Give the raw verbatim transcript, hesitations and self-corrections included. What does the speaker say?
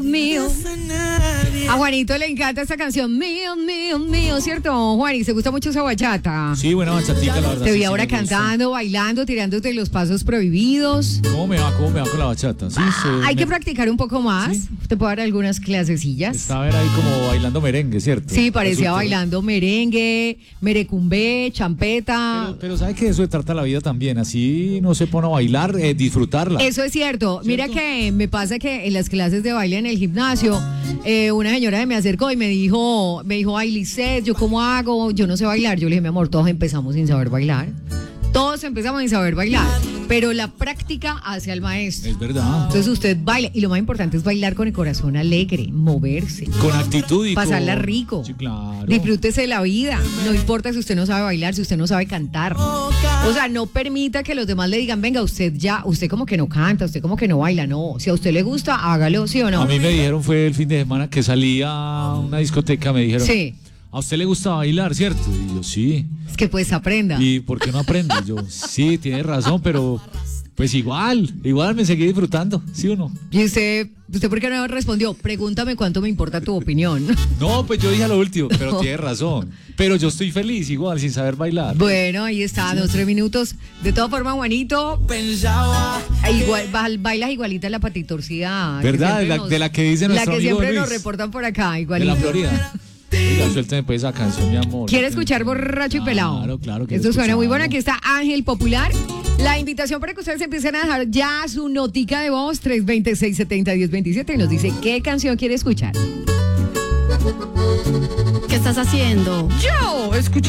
Mío. A Juanito le encanta esta canción, mío, mío, mío, ¿cierto, Juan? ¿Se gusta mucho esa bachata? Sí, buena bachatica, la verdad. Te vi sí, ahora sí me gusta. cantando, bailando, tirándote los pasos prohibidos. ¿Cómo me va? ¿Cómo me va con la bachata? Sí, sí, Hay me- que practicar un poco más. Sí. Te puedo dar algunas clasecillas. Estaba ahí como bailando merengue, ¿cierto? Sí, parecía Resulta- bailando merengue, merecumbé, champeta. Pero, pero ¿sabe que de eso se trata la vida también? Así no se pone a bailar, eh, disfrutarla. Eso es cierto. Mira que me pasa que en las clases de baile en el gimnasio, eh, una señora se me acercó y me dijo, me dijo, ay, Lisset, ¿yo cómo hago? Yo no sé bailar. Yo le dije, mi amor, todos empezamos sin saber bailar. Todos empezamos sin saber bailar. Pero la práctica hace al maestro. Es verdad. Entonces usted baila. Y lo más importante es bailar con el corazón alegre, moverse. Con actitud y Pasarla con- rico. Sí, claro. Disfrútese la vida. No importa si usted no sabe bailar, si usted no sabe cantar. O sea, no permita que los demás le digan, venga, usted ya, usted como que no canta, usted como que no baila. No, si a usted le gusta, hágalo, ¿sí o no? A mí me dijeron, fue el fin de semana que salí a una discoteca, me dijeron, Sí. ¿a usted le gusta bailar, cierto? Y yo, sí. Es que pues aprenda. ¿Y por qué no aprende? Yo, sí, tiene razón, pero pues igual, igual me seguí disfrutando, ¿sí o no? Y usted, ¿usted por qué no respondió? Pregúntame cuánto me importa tu opinión. No, pues yo dije a lo último, pero tiene razón. Pero yo estoy feliz igual, sin saber bailar. Bueno, ahí está, dos, tres minutos. De todas formas, Juanito, igual, ba- bailas igualita la patitorcida. que ¿Verdad? siempre De la- nos- de la que dice La nuestro que amigo siempre nos Luis. reportan por acá, De igualito. la Florida. Oiga, suélteme pues esa canción, mi amor. ¿Quiere escuchar Borracho y Pelado? Claro, claro. que Esto suena muy bueno. Aquí escucharlo. está Ángel Popular. La invitación para que ustedes empiecen a dejar ya su notica de voz, tres dos seis, siete cero, uno cero dos siete, y nos dice qué canción quiere escuchar. ¿Qué estás haciendo? Yo, escucha.